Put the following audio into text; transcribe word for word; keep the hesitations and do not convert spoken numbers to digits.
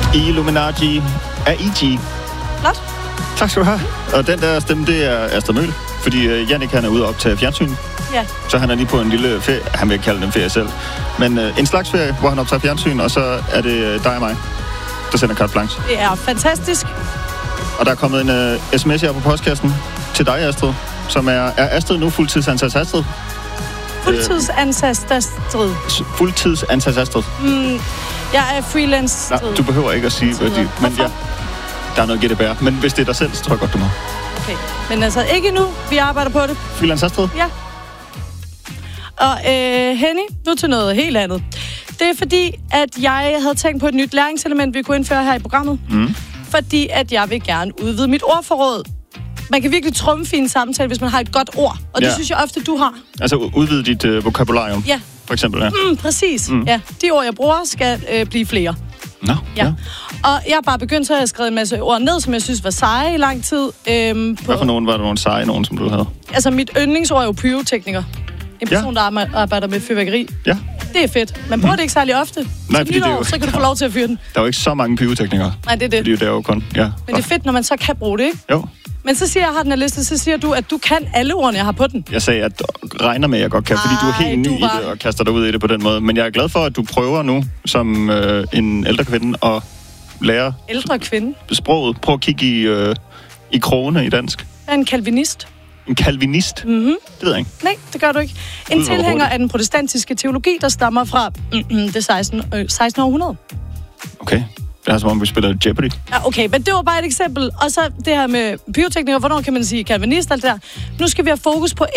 Illuminati af E G. Flot. Tak skal du have. Og den der stemme, det er Astrid Møhl, fordi uh, Jannik han er ude og optage fjernsyn. Ja. Så han er lige på en lille ferie. Han vil ikke kalde den ferie selv. Men uh, en slags ferie, hvor han optager fjernsyn, og så er det uh, dig og mig, der sender carte blanche. Det er fantastisk. Og der er kommet en uh, sms her på postkassen til dig, Astrid, som er, er Astrid nu fuldtidsansat Astrid? Fuldtidsansat Astrid. Fuldtidsansat Astrid. Mm, jeg er freelance. Nej, du behøver ikke at sige, hvad de... Men ja, der er noget G D P R. Men hvis det er dig selv, så tror jeg godt, du må. Okay, men altså ikke nu. Vi arbejder på det. Freelance Astrid? Ja. Og øh, Henny, nu til noget helt andet. Det er fordi, at jeg havde tænkt på et nyt læringselement, vi kunne indføre her i programmet. Mm. Fordi at jeg vil gerne udvide mit ordforråd. Man kan virkelig trumfe i en samtale, hvis man har et godt ord. Og det ja. synes jeg ofte, du har. Altså udvide dit øh, vokabularium? Ja. For eksempel, ja. Mm, præcis. Mm. Ja. De ord, jeg bruger, skal øh, blive flere. Nå, ja. ja. Og jeg har bare begyndt, så jeg har skrevet en masse ord ned, som jeg synes var seje i lang tid. Øhm, på... Hvad for nogen var der nogle seje, nogen som du havde? Altså, mit yndlingsord er jo pyrotekniker. En person, ja. der arbejder med fyrværkeri. Ja. Det er fedt. Man bruger det ikke særlig ofte. Nej, så nytår, jo... så kan du få lov til at fyre den. Der er jo ikke så mange pyroteknikere. Nej, det er det. Fordi det er jo kun, ja. Men det er fedt, når man så kan bruge det, ikke? Jo. Men så siger jeg, jeg har den her liste, så siger du, at du kan alle ordene, jeg har på den. Jeg sagde, at regner med, at jeg godt kan, Ej, fordi du er helt ny var... i det og kaster dig ud i det på den måde. Men jeg er glad for, at du prøver nu, som øh, en ældre kvinde, at lære... Ældre kvinde? Sproget. Prøv at kigge i, øh, i krogene i dansk. Jeg er en kalvinist. En kalvinist? Mhm. Det ved jeg ikke. Nej, det gør du ikke. En tilhænger af den protestantiske teologi, der stammer fra mm, det sekstende århundrede. Okay. Det er som om, vi spiller Jeopardy. Ja, okay, men det var bare et eksempel. Og så det her med pyroteknikere, hvornår kan man sige kalvinist, alt det der. Nu skal vi have fokus på